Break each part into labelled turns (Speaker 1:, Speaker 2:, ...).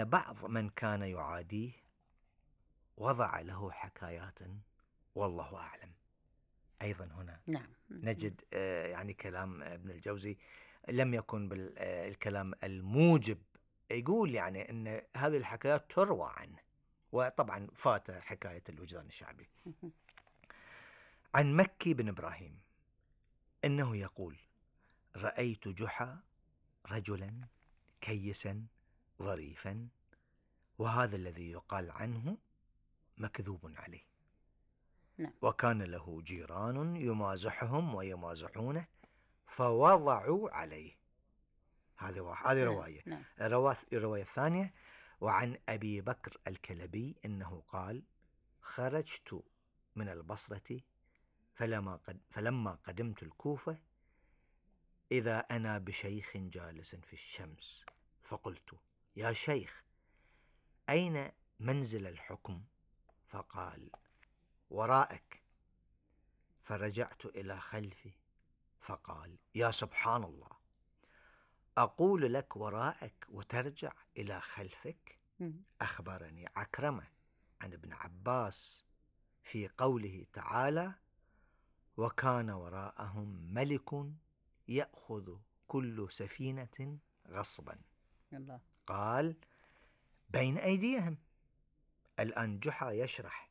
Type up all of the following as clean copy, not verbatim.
Speaker 1: بعض من كان يعاديه وضع له حكايات والله أعلم. أيضا هنا
Speaker 2: نعم.
Speaker 1: نجد يعني كلام ابن الجوزي لم يكن بالكلام الموجب، يقول يعني أن هذه الحكايات تروى عنه، وطبعا فات حكاية الوجدان الشعبي. عن مكي بن إبراهيم إنه يقول: رأيت جحا رجلا كيسا ظريفا، وهذا الذي يقال عنه مكذوب عليه.
Speaker 2: نعم.
Speaker 1: وكان له جيران يمازحهم ويمازحونه فوضعوا عليه. هذه رواية.
Speaker 2: نعم.
Speaker 1: الرواية الثانية: وعن أبي بكر الكلبي إنه قال: خرجت من البصرة فلما قدمت الكوفة إذا أنا بشيخ جالس في الشمس، فقلت: يا شيخ، أين منزل الحكم؟ فقال: وراءك. فرجعت إلى خلفي فقال: يا سبحان الله، أقول لك وراءك وترجع إلى خلفك؟ أخبرني عكرمة عن ابن عباس في قوله تعالى: وكان وراءهم ملك يأخذ كل سفينة غصبا.
Speaker 2: الله.
Speaker 1: قال: بين أيديهم. الآن جحا يشرح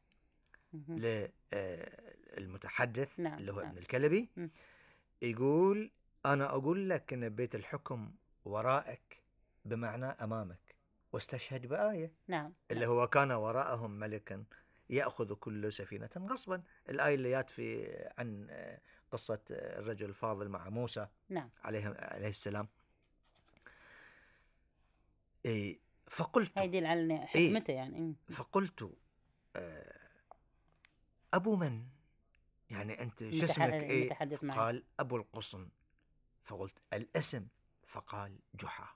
Speaker 1: للمتحدث
Speaker 2: نعم.
Speaker 1: اللي هو
Speaker 2: نعم.
Speaker 1: ابن الكلبي، يقول: أنا أقول لك أن بيت الحكم وراءك، بمعنى أمامك، واستشهد بآية.
Speaker 2: نعم.
Speaker 1: اللي هو كان وراءهم ملكا يأخذ كل سفينة غصبا، الآية اللي جاءت في عن قصة الرجل الفاضل مع موسى.
Speaker 2: نعم.
Speaker 1: عليه السلام. فقلت
Speaker 2: هيدل على حكمته يعني.
Speaker 1: فقلت: أبو من؟ يعني أنت شو اسمك؟
Speaker 2: المتحدث معي.
Speaker 1: قال: أبو القصن. فقلت: الاسم؟ فقال: جحا.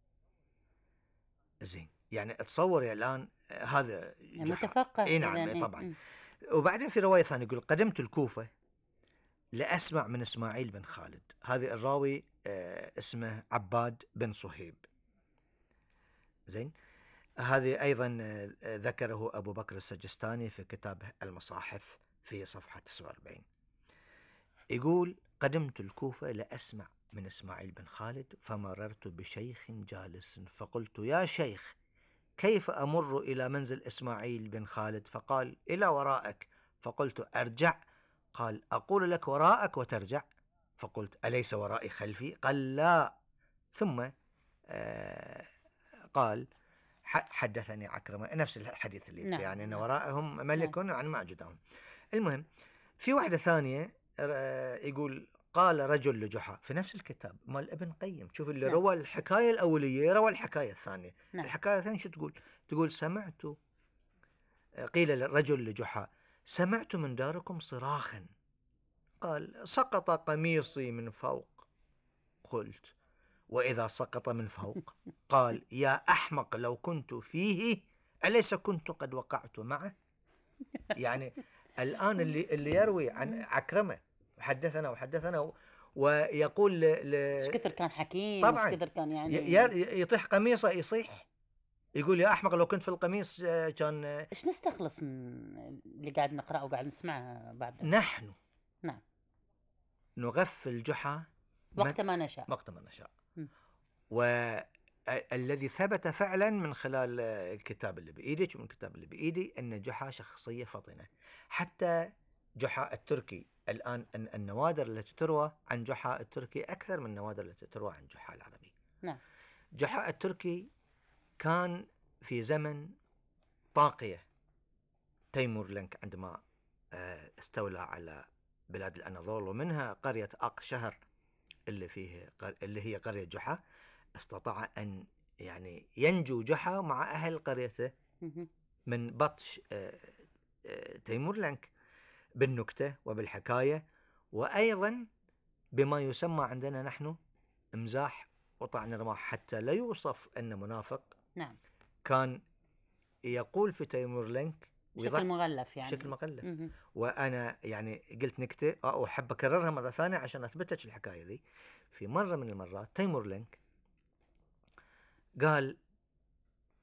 Speaker 1: زين، يعني تصور يا الآن هذا جحا
Speaker 2: متفقه.
Speaker 1: نعم طبعا. وبعدين في رواية ثانية يقول: قدمت الكوفة لأسمع من إسماعيل بن خالد. هذه الراوي اسمه عباد بن صهيب. زين، هذه أيضا ذكره أبو بكر السجستاني في كتابه المصاحف في صفحة 49. يقول: قدمت الكوفة لأسمع من إسماعيل بن خالد فمررت بشيخ جالس فقلت: يا شيخ، كيف أمر إلى منزل إسماعيل بن خالد؟ فقال: إلى وراءك. فقلت: أرجع. قال: أقول لك وراءك وترجع. فقلت: أليس ورائي خلفي؟ قال: لا. ثم قال: حدثني عكرمة، نفس الحديث اللي
Speaker 2: نعم.
Speaker 1: يعني أن وراءهم ملك عن معجدهم. المهم في واحدة ثانية يقول: قال رجل لجحا، في نفس الكتاب مال ابن قيم. شوف اللي روى الحكاية الأولية روى الحكاية الثانية. الحكاية الثانية شو تقول: سمعت، قيل للرجل لجحا: سمعت من داركم صراخا. قال: سقط قميصي من فوق. قلت: وإذا سقط من فوق؟ قال: يا أحمق، لو كنت فيه أليس كنت قد وقعت معه؟ يعني الآن اللي يروي عن عكرمة وحدثنا ويقول
Speaker 2: ايش كثر كان حكيم،
Speaker 1: طبعا
Speaker 2: ايش كثر كان يعني
Speaker 1: يطيح قميصه، يصيح يقول: يا أحمق، لو كنت في القميص كان.
Speaker 2: ايش نستخلص من اللي قاعد نقرأه وقاعد نسمعه بعد؟
Speaker 1: نحن
Speaker 2: نعم
Speaker 1: نغفل جحا
Speaker 2: وقت ما نشاء.
Speaker 1: والذي ثبت فعلا من خلال الكتاب اللي بإيدك ومن الكتاب اللي بإيدي أن جحا شخصية فطنة. حتى جحا التركي الآن النوادر التي تروى عن جحا التركي أكثر من النوادر التي تروى عن جحا العربي.
Speaker 2: نعم.
Speaker 1: جحا التركي كان في زمن طاقية تيمور لنك عندما استولى على بلاد الأناضول، ومنها قرية أقشهر اللي هي قرية جحا. استطاع أن يعني ينجو جحا مع أهل قريته من بطش تيمور لنك بالنكتة وبالحكاية، وأيضا بما يسمى عندنا نحن امزاح وطعن رماح، حتى لا يوصف أن منافق.
Speaker 2: نعم.
Speaker 1: كان يقول في تيمور لنك
Speaker 2: بشكل مغلف يعني.
Speaker 1: بشكل مغلف. وأنا يعني قلت نكتة وأحب أكررها مرة ثانية عشان أثبتك الحكاية ذي. في مرة من المرات تيمور لنك قال